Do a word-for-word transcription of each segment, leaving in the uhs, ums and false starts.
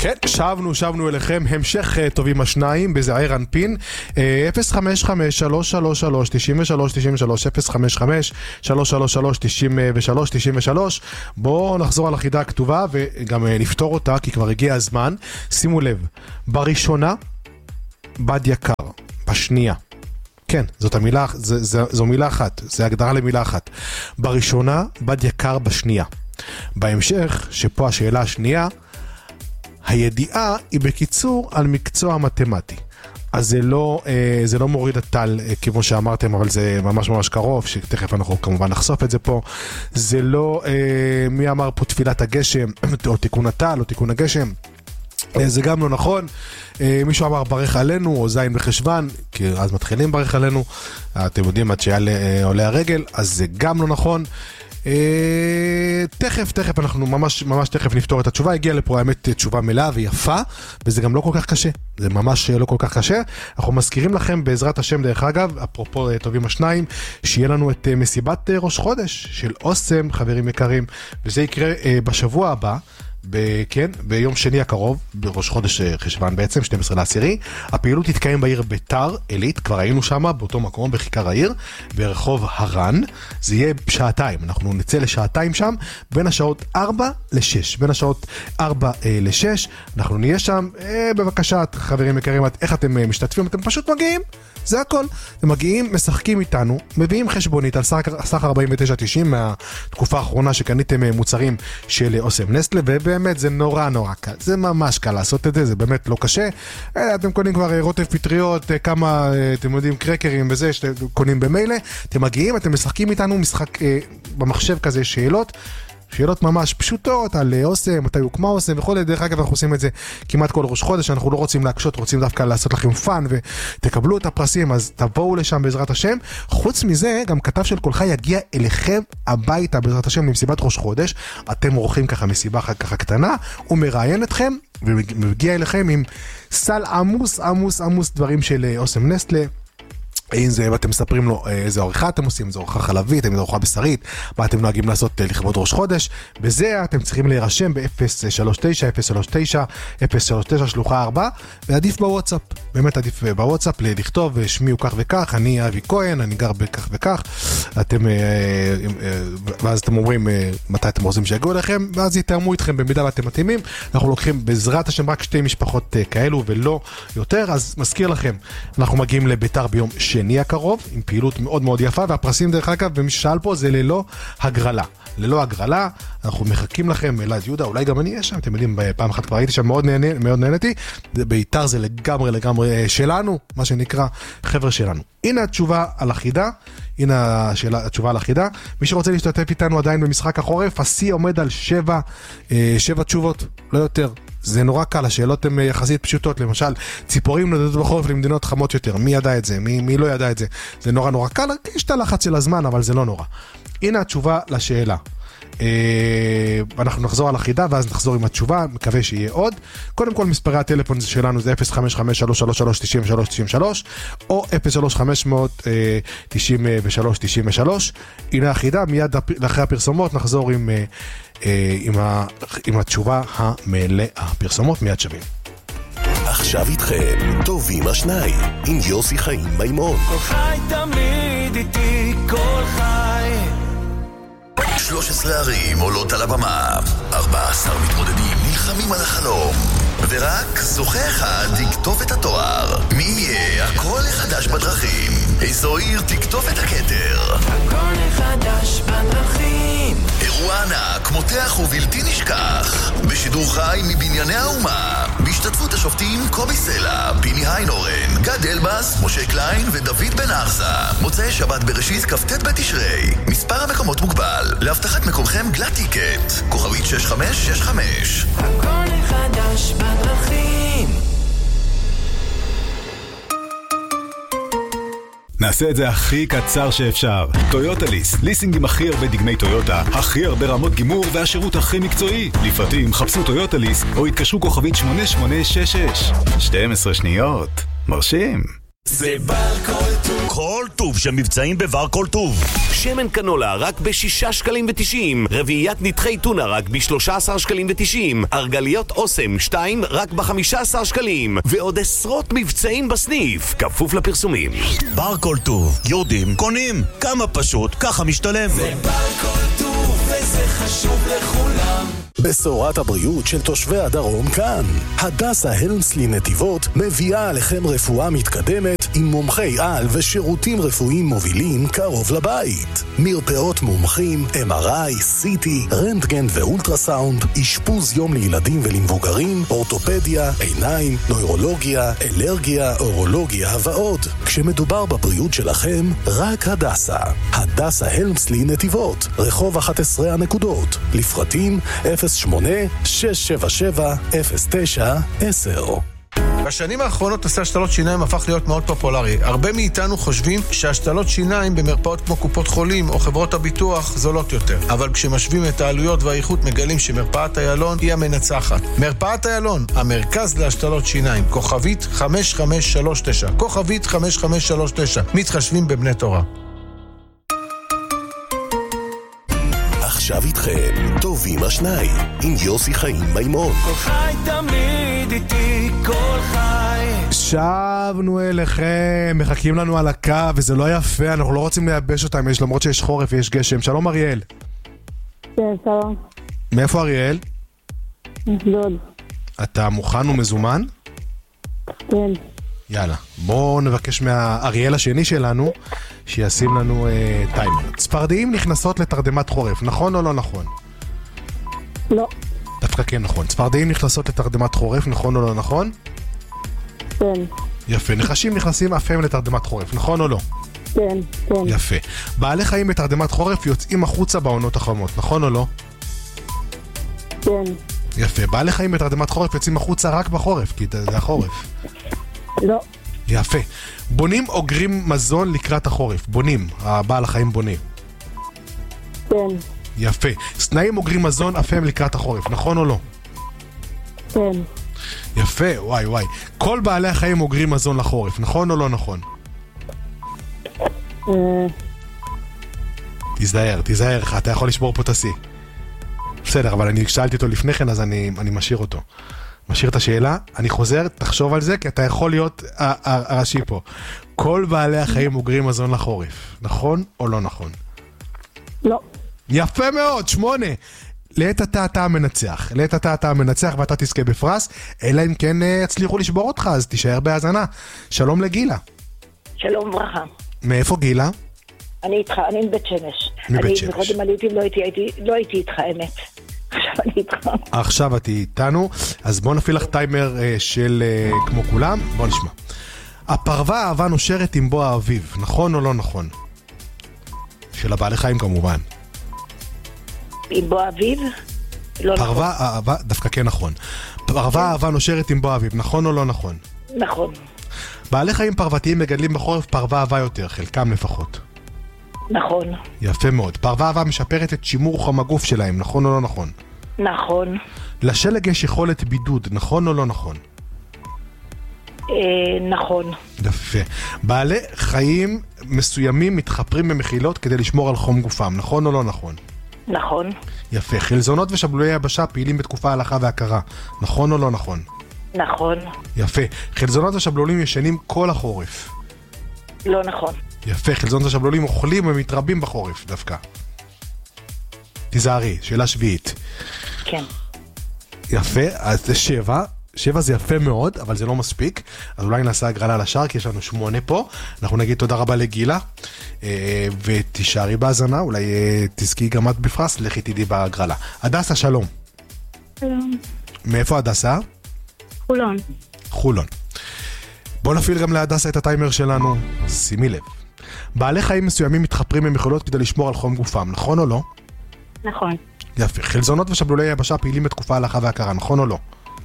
כן, שבנו, שבנו אליכם, המשך טובים השניים, בזעיר אנפין, אפס חמש חמש שלוש שלוש שלוש תשעים ושלוש תשעים ושלוש, אפס חמש חמש שלוש שלוש שלוש תשעים ושלוש תשעים ושלוש. בואו נחזור על החידה הכתובה וגם נפתור אותה, כי כבר הגיע הזמן. שימו לב, בראשונה, בד יקר, בשנייה. כן, זאת המילה, זו, זו, זו מילה אחת, זו הגדרה למילה אחת. בראשונה, בד יקר בשנייה. בהמשך, שפה השאלה השנייה, הידיעה היא בקיצור על מקצוע מתמטי. אז זה לא, זה לא מוריד הטל, כמו שאמרתם, אבל זה ממש ממש קרוב, שתכף אנחנו כמובן נחשוף את זה פה. זה לא, מי אמר פה תפילת הגשם, או תיקון הטל, או תיקון הגשם. זה גם לא נכון. מישהו אמר ברך עלינו, או זין בחשבן, כי אז מתחילים ברך עלינו. אתם יודעים עד שעולה הרגל, אז זה גם לא נכון. תכף, תכף, אנחנו ממש, ממש תכף נפתור את התשובה. הגיעה לפה האמת תשובה מלאה ויפה, וזה גם לא כל כך קשה. זה ממש לא כל כך קשה. אנחנו מזכירים לכם בעזרת השם, דרך אגב, אפרופו טובים השניים, שיהיה לנו את מסיבת ראש חודש של אוסם, חברים יקרים, וזה יקרה בשבוע הבא. כן, ביום שני הקרוב, בראש חודש חשבן בעצם, שנים עשר לעשירי, הפעילות תתקיים בעיר ביתר עילית, כבר היינו שם באותו מקום בכיכר העיר, ברחוב הרן. זה יהיה שעתיים, אנחנו נצא לשעתיים שם, בין השעות ארבע לשש, בין השעות ארבע לשש, אנחנו נהיה שם. אה, בבקשה, חברים יקרים, איך אתם משתתפים? אתם פשוט מגיעים, זה הכל. אתם מגיעים, משחקים איתנו, מביאים חשבונית על סך ארבעים ותשע תשעים מהתקופה האחרונה שקניתם מוצרים של אוסם נסטלה, ובאמת זה נורא נורא קל, זה ממש קל לעשות את זה, זה באמת לא קשה. אתם קונים כבר רוטב פטריות, כמה, אתם יודעים, קרקרים וזה, שאתם קונים במילא, אתם מגיעים, אתם משחקים איתנו משחק במחשב כזה, שאלות, שאלות ממש פשוטות על אוסם, מתי הוקמה אוסם וכל. דרך אגב, אנחנו עושים את זה כמעט כל ראש חודש, אנחנו לא רוצים להקשות, רוצים דווקא לעשות לכם פן ותקבלו את הפרסים, אז תבואו לשם בעזרת השם. חוץ מזה, גם כתב של קולך יגיע אליכם הביתה בעזרת השם למסיבת ראש חודש. אתם עורכים ככה מסיבה ככה קטנה, הוא מראיין אתכם ומגיע אליכם עם סל עמוס עמוס עמוס דברים של אוסם נסטלה. אם זה, אתם מספרים לו איזה עריכה אתם עושים, איזה עריכה חלבית, איזה עריכה בשרית, מה אתם נוהגים לעשות לכבוד ראש חודש. בזה אתם צריכים להירשם ב-אפס שלוש תשע אפס שלוש תשע אפס שלוש תשע שלוחה ארבע, ועדיף בוואטסאפ, באמת עדיף בוואטסאפ לכתוב שמי הוא כך וכך, אני אבי כהן, אני גר בכך וכך, אתם, ואז אתם אומרים מתי אתם רוצים שיגיעו אליכם, ואז יתאמו איתכם במידה ואתם מתאימים. אנחנו לוקחים בעזרת השם רק שתי משפחות כאלו ולא יותר. אז מזכיר לכם, אנחנו מגיעים לביתר ביום שני הקרוב, עם פעילות מאוד מאוד יפה, והפרסים דרך אגב, ומי ששאל פה, זה ללא הגרלה. ללא הגרלה, אנחנו מחכים לכם, אלעד יהודה, אולי גם אני אהיה שם, אתם יודעים, פעם אחת כבר הייתי שם, מאוד נהנה, מאוד נהניתי. ביתר זה לגמרי לגמרי שלנו, מה שנקרא, חבר'ה שלנו. הנה התשובה על החידה, הנה השאלה, התשובה על החידה. מי שרוצה להשתתף איתנו עדיין במשחק החורף, השיא עומד על שבע, שבע תשובות, לא יותר. זה נורא קל, השאלות הן יחסית פשוטות, למשל, ציפורים נודדות בחורף למדינות חמות יותר, מי ידע את זה, מי, מי לא ידע את זה, זה נורא נורא קל, יש את הלחץ של הזמן, אבל זה לא נורא. הנה התשובה לשאלה. אנחנו נחזור על החידה ואז נחזור עם התשובה, מקווה שיהיה עוד. קודם כל מספרי הטלפון שלנו זה אפס חמש חמש שלוש שלוש שלוש תשעים ושלוש תשעים ושלוש או אפס שלוש חמש אפס אפס תשעים ושלוש תשעים ושלוש. הנה החידה, מיד לאחרי הפרסומות נחזור עם, עם, ה, עם התשובה המלאה. הפרסומות מיד שווים. עכשיו איתכם טובים השניים עם יוסי חיים מימון. כל חי תמיד איתי, כל חי. שלוש עשרה ערים עולות על הבמה, ארבע עשרה מתמודדים נלחמים על החלום, ורק זוכה אחד יכתוב את התואר. מי יהיה הכל החדש בדרכים? איזו עיר תכתוב את הכתר? הכל החדש בדרכים. אירוע ענק, מותח ובלתי נשכח, בשידור חי מבנייני האומה, בהשתתפות השופטים קובי סלע, פיני היינורן, גד אלבאס, משה קליין ודוד בן ארסה. מוצאי שבת בראשית כ"ט בתשרי. מספר המקומות מוגבל, להבטחת מקומכם גלת טיקט, כוכבית שש חמש שש חמש. הכל חדש בדרכים. נעשה את זה הכי קצר שאפשר. טויוטה ליס, ליסינג עם הכי הרבה דגמי טויוטה, הכי הרבה רמות גימור והשירות הכי מקצועי. לפרטים חפשו טויוטה ליס או התקשרו כוכבית שמונה שמונה שש שש. שתים עשרה שניות. מרשים. זה בר כל טוב. כל טוב שמבצעים בבר כל טוב. שמן קנולה רק בשישה שקלים ותשעים, רביעיית נתחי טונה רק בשלושה עשר שקלים ותשעים, ארגליות אוסם שתיים רק בחמישה עשר שקלים, ועוד עשרות מבצעים בסניף, כפוף לפרסומים. בר כל טוב, יורדים, קונים, כמה פשוט, ככה משתלם. זה בר כל טוב וזה חשוב לכולם. בשורת הבריאות של תושבי הדרום כאן. הדסה הלמסלי נתיבות מביאה עליכם רפואה מתקדמת עם מומחי על ושירותים רפואיים מובילים קרוב לבית. מרפאות מומחים, אם אר איי, סי טי, רנטגן ואולטרסאונד, אשפוז יום לילדים ולמבוגרים, אורתופדיה, עיניים, נוירולוגיה, אלרגיה, אורולוגיה ועוד. כשמדובר בבריאות שלכם, רק הדסה. הדסה הלמסלי נתיבות, רחוב אחת עשרה הנקודות. לפרטים אפס שמונה שש שבע שבע אפס תשע עשר. בשנים האחרונות נושא השתלות שיניים הפך להיות מאוד פופולרי. הרבה מאיתנו חושבים שהשתלות שיניים במרפאות כמו קופות חולים או חברות הביטוח זולות יותר. אבל כשמשווים את העלויות והאיכות מגלים שמרפאת איילון היא המנצחת. מרפאת איילון, המרכז להשתלות שיניים, כוכבית חמש חמש שלוש תשע. כוכבית חמש חמש שלוש תשע. מתחשבים בבני תורה. עכשיו איתכם, טובים השניים, עם יוסי חיים מימון. כל חי תמיד איתי, כל חי. שבנו אליכם, מחכים לנו על הקו, וזה לא יפה, אנחנו לא רוצים לייבש אותם, יש למרות שיש חורף ויש גשם. שלום אריאל. כן, שלום. מאיפה אריאל? אשדוד. אתה מוכן ומזומן? כן. יאללה, בואו נבקש מהאריאל השני שלנו שישים לנו אה, טיימר. צפרדעים נכנסות לתרדמת חורף, נכון או לא נכון? לא. דווקא כן נכון. צפרדעים נכנסות לתרדמת חורף, נכון או לא נכון? כן. יפה. נחשים נכנסים אף הם לתרדמת חורף, נכון או לא? כן, כן. יפה. בעלי חיים בתרדמת חורף יוצאים החוצה בעונות החמות, נכון או לא? כן. יפה. בעלי חיים בתרדמת חורף יוצאים החוצה רק בחורף, כי זה החורף. לא. יפה. בונים אוגרים מזון לקראת החורף. בונים. הבעל החיים בונים. כן. יפה. סנאים אוגרים מזון אף הם לקראת החורף, נכון או לא? כן. יפה, וואי וואי. כל בעלי החיים אוגרים מזון לחורף, נכון או לא נכון? אה... תיזהר, תיזהר, אתה יכול לשבור פה את השיא. בסדר, אבל אני שאלתי אותו לפני כן, אז אני, אני משאיר אותו. משאיר את השאלה, אני חוזר, תחשוב על זה, כי אתה יכול להיות הראשי פה. כל בעלי החיים אוגרים מזון לחורף, נכון או לא נכון? לא. יפה מאוד, שמונה. לעת אתה אתה המנצח, לעת אתה אתה המנצח ואתה תזכה בפרס, אלא אם כן הצליחו לשבור אותך, אז תישאר בהאזנה. שלום לגילה. שלום וברכה. מאיפה גילה? אני איתך, אני מבית שמש. מבית שמש. אני מקודם עליתי, לא הייתי, הייתי, לא הייתי איתך, אמת. עכשיו אני איתך. עכשיו את איתנו, אז בוא נפעיל לך טיימר uh, של uh, כמו כולם, בוא נשמע. הפרווה האהבה נושרת עם בוא האביב, נכון או לא נכון? של הבעלי חיים כמובן. עם בוא האביב? לא נכון. פרווה האהבה, דווקא כן נכון. פרווה האהבה נושרת עם בוא האביב, נכון או לא נכון? נכון. בעלי חיים פרוותיים מגדלים בחורף פרווה אהבה יותר, חלקם לפחות. נכון. יפה מאוד. פרווה אהבה משפרת את שימור חום הגוף שלהם, נכון או לא נכון? נכון. לשלג יש יכולת בידוד, נכון או לא נכון? אה, נכון. יפה. בעלי חיים מסוימים מתחפרים במחילות כדי לשמור על חום גופם, נכון או לא נכון? נכון. יפה. חלזונות ושבלולי יבשה פעילים בתקופה ההלכה והכרה, נכון או לא נכון? נכון. יפה. חלזונות ושבלולים ישנים כל החורף. לא נכון. יפה. חלזונות ושבלולים אוכלים ומתרבים בחורף דווקא. תיזהרי, שאלה שביעית. כן. יפה, אז זה שבע. שבע זה יפה מאוד, אבל זה לא מספיק. אז אולי נעשה הגרלה לשאר, כי יש לנו שמונה פה. אנחנו נגיד תודה רבה לגילה, ותישארי בהזנה, אולי תזכי גם את בפרס, לכי תדעי בהגרלה. הדסה, שלום. שלום. מאיפה הדסה? חולון. חולון. בוא נפעיל גם להדסה את הטיימר שלנו. שימי לב. בעלי חיים מסוימים מתחפרים במחילות כדי לשמור על חום גופם, נכון או לא? נכון. יפה. חלזונות ושבלולי יבשה פעילים בתקופה ההלכה והכרה, נכון או לא?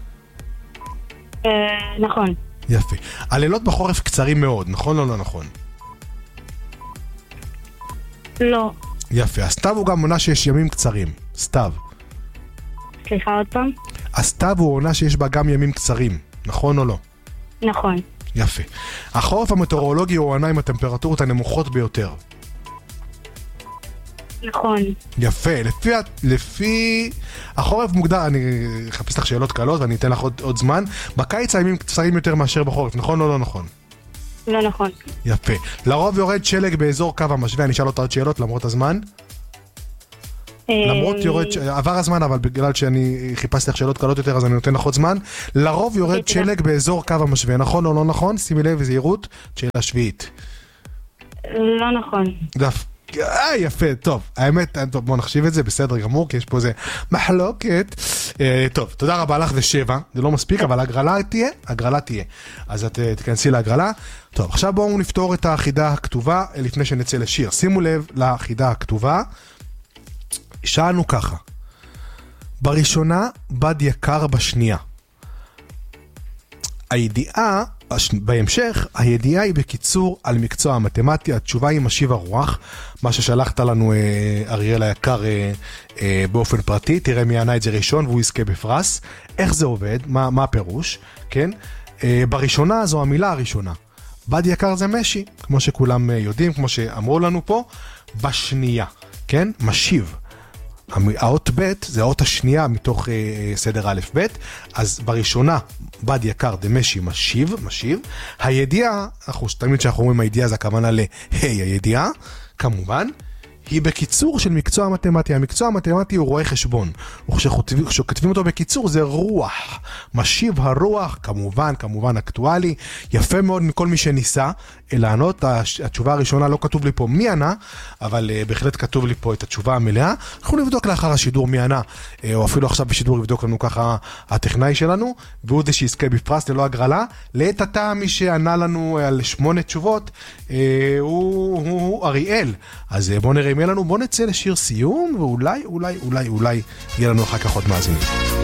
אה, נכון. יפה. הלילות בחורף קצרים מאוד, נכון או לא נכון? לא. יפה. הסתיו הוא גם עונה שיש ימים קצרים. סתיו. סליחה עוד פעם? הסתיו הוא עונה שיש בה גם ימים קצרים, נכון או לא? נכון. יפה. החורף המטאורולוגי הוא העונה עם הטמפרטורות הנמוכות ביותר. נכון. יפה, לפי, לפי... החורף מוגדר, אני אחפש לך שאלות קלות ואני אתן לך עוד, עוד זמן. בקיץ הימים קצרים יותר מאשר בחורף, נכון או לא נכון? לא נכון. יפה. לרוב יורד שלג באזור קו המשווה, אני אשאל אותה עוד שאלות למרות הזמן. למרות יורד, עבר הזמן, אבל בגלל שאני חיפשתי לך שאלות קלות יותר, אז אני נותן לך עוד זמן. לרוב יורד שלג באזור קו המשווה, נכון או לא נכון? שימי לב וזהירות, שאלה שביעית. לא נכון. דף. אה, יפה, טוב, האמת, טוב, בוא נחשיב את זה, בסדר גמור, כי יש פה איזה מחלוקת. אה, טוב, תודה רבה לך, זה שבע, זה לא מספיק, אבל הגרלה תהיה, הגרלה תהיה. אז את תכנסי להגרלה. טוב, עכשיו בואו נפתור את החידה הכתובה, לפני שנצא לשיר. שימו לב לחידה הכתובה. שאלנו ככה, בראשונה בד יקר בשנייה. הידיעה, בהמשך, הידיעה היא בקיצור על מקצוע המתמטי, התשובה היא משיב הרוח, מה ששלחת לנו אה, אריאל היקר אה, אה, באופן פרטי, תראה מי ענה את זה ראשון והוא יזכה בפרס. איך זה עובד? מה, מה הפירוש? כן? אה, בראשונה זו המילה הראשונה. בד יקר זה משי, כמו שכולם אה, יודעים, כמו שאמרו לנו פה, בשנייה, כן? משיב. האות ב' זה האות השנייה מתוך אה, סדר א' ב', אז בראשונה בד יקר דמשי משיב, משיב. הידיעה, אנחנו תמיד שאנחנו אומרים הידיעה זה הכוונה להי הידיעה, כמובן, היא בקיצור של מקצוע המתמטי. המקצוע המתמטי הוא רואה חשבון. וכשכותבים אותו בקיצור זה רוח. משיב הרוח, כמובן, כמובן אקטואלי. יפה מאוד מכל מי שניסה לענות. התשובה הראשונה לא כתוב לי פה מי ענה, אבל uh, בהחלט כתוב לי פה את התשובה המלאה. אנחנו נבדוק לאחר השידור מי ענה, uh, או אפילו עכשיו בשידור יבדוק לנו ככה הטכנאי שלנו, והוא זה שיזכה בפרס ללא הגרלה. לעת עתה מי שענה לנו על שמונה תשובות uh, הוא, הוא, הוא אריאל. אז uh, בואו נראה אם יהיה לנו, בואו נצא לשיר סיום, ואולי, אולי, אולי, אולי יהיה לנו אחר כך עוד מאזינים.